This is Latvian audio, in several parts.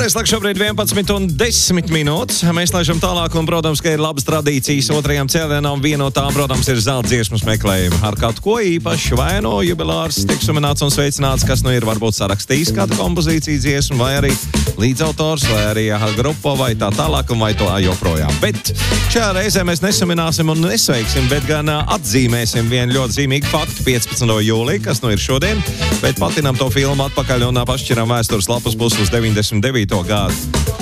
Pareislāk šobrīd 11:10. Mēs laižam tālāk, un, protams, ka ir labas tradīcijas otrajām cēlienām. Viena no tām, protams, ir zelta dziesmas meklējumi. Ar kādu ko īpaši, vai no jubilārs tiek suminēts un sveicināts, kas nu ir varbūt sarakstījis kādu kompozīciju dziesmu, vai arī līdzautors, vai arī grupa, vai tā tālāk, un vai to joprojām. Bet šajā reizē mēs nesumināsim un nesveiksim, bet gan atzīmēsim vienu ļoti zīmīgu faktu 15. jūliju, kas nu ir šodien, bet patinam to filmu atpakaļ un pašķiram vēstures lapas pusi uz 99. gadu.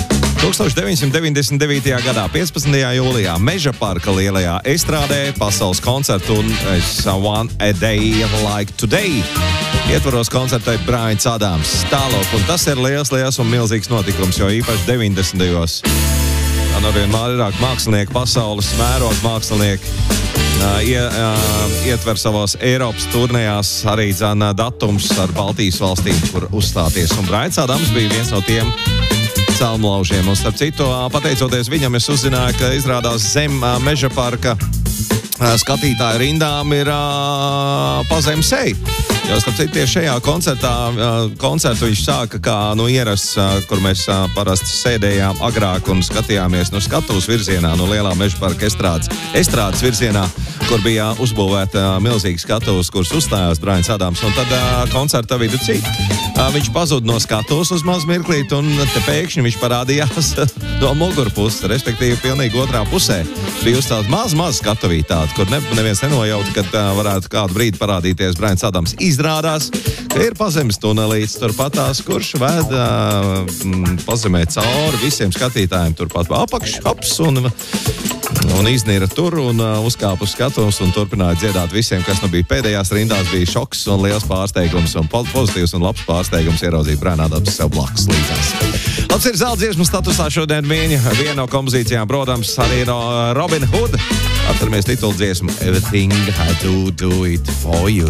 1999. gadā, 15. jūlijā, Meža parka lielajā estrādē pasaules koncertu un One a Day Like Today ietvaros koncertēt Braians Adams. Tālāk, un tas ir liels un milzīgs notikums, jo īpaši 90. Un arvien vairāk mākslinieki, pasaules mēroga mākslinieki ietver savās Eiropas turnējās arī datums ar Baltijas valstīm, kur uzstāties. Un Braians Adams bija viens no tiem celmlaužiem. Un starp citu, pateicoties viņam, es uzzināju, ka izrādās zem Meža parka skatītāju rindām ir pazem seja. Jo, starp citu, tieši šajā koncertu viņš sāka kā ierasts, kur mēs parasti sēdējām agrāk un skatījāmies no skatuves virzienā, no lielā Meža parka estrādes virzienā, kur bija uzbūvēta milzīga skatuves, kuras uzstājās Braians Adams. Un tad koncerta vidu cīt. Viņš pazuda no skatuves uz mazu mirklīt, un te pēkšņi viņš parādījās no mugurpuses, respektīvi pilnīgi otrā pusē. Bija uzstāts maz skatuvītāte, kur neviens nenojauta, kad varētu kādu brīdi parādīties Braians Adams. Izrādās, ka ir pazemes tunelīts turpatās, kurš ved pazemē cauri visiem skatītājiem turpat apakš, un iznīra tur un uzkāpa uz skatuves un turpināja dziedāt visiem, kas bija pēdējās rindās. Bija šoks un liels pārsteigums un pozitīvs un labs pārsteigums ieraudzīt Braians Adams sev blakus līdzās. Labs ir zelta dziesmu statusā šodien viena no kompozīcijām, protams, arī no Robin Hood. Atceramies titulu dziesmu Everything I do it for you.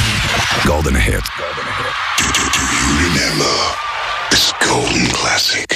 Golden hit. Do you remember this golden classic?